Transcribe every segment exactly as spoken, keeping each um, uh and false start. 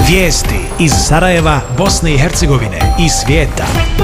Vijesti iz Sarajeva, Bosne i Hercegovine i svijeta.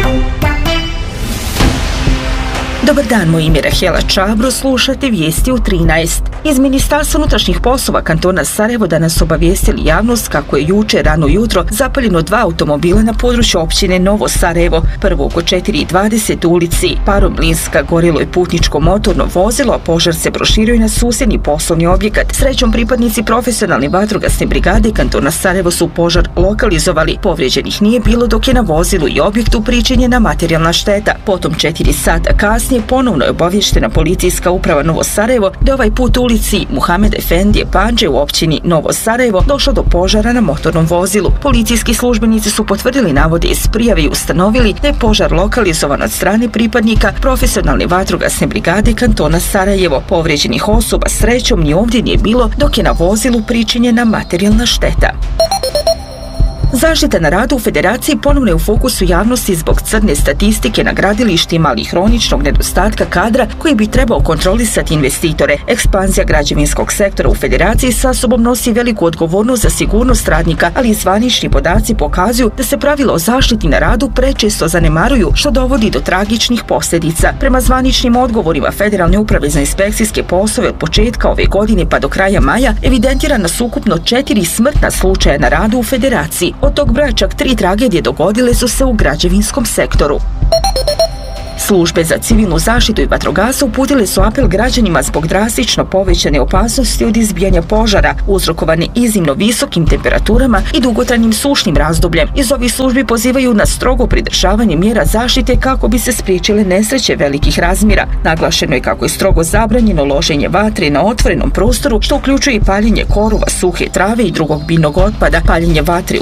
Dobar dan, moje ime je Rahela Čabro, slušate vijesti u trinaest. Iz Ministarstva unutrašnjih poslova kantona Sarajevo danas obavijestili javnost kako je juče rano jutro zapaljeno dva automobila na području općine Novo Sarajevo. Prvo oko četiri i dvadeset u ulici Paromlinska gorilo je putničko motorno vozilo, a požar se proširio i na susjedni poslovni objekat. Srećom, pripadnici profesionalne vatrogasne brigade kantona Sarajevo su požar lokalizovali. Povrijeđenih nije bilo, dok je na vozilu i objektu pričinjena materijalna šteta. Potom četiri sata kasnije ponovno je obavještena policijska uprava Novo Sarajevo da je ovaj put u ulici Muhamed Efendije Pandže u općini Novo Sarajevo došlo do požara na motornom vozilu. Policijski službenici su potvrdili navode iz prijave i ustanovili da je požar lokalizovan od strane pripadnika profesionalne vatrogasne brigade kantona Sarajevo. Povrijeđenih osoba srećom ni ovdje nije bilo, dok je na vozilu pričinjena materijalna šteta. Zaštita na radu u Federaciji ponovno je u fokusu javnosti zbog crne statistike na gradilištima, ali i hroničnog nedostatka kadra koji bi trebao kontrolisati investitore. Ekspanzija građevinskog sektora u Federaciji sa sobom nosi veliku odgovornost za sigurnost radnika, ali i zvanični podaci pokazuju da se pravila o zaštiti na radu prečesto zanemaruju, što dovodi do tragičnih posljedica. Prema zvaničnim odgovorima Federalne uprave za inspekcijske poslove, od početka ove godine pa do kraja maja evidentirana su ukupno četiri smrtna slučaja na radu u Federaciji. Od tog broja čak tri tragedije dogodile su se u građevinskom sektoru. Službe za civilnu zaštitu i vatrogastvo uputile su apel građanima zbog drastično povećane opasnosti od izbijanja požara uzrokovane iznimno visokim temperaturama i dugotrajnim sušnim razdobljem. Iz ovih službi pozivaju na strogo pridržavanje mjera zaštite kako bi se spriječile nesreće velikih razmjera. Naglašeno je kako je strogo zabranjeno loženje vatre na otvorenom prostoru, što uključuje i paljenje korova, suhe trave i drugog biljnog otpada, paljenje vatre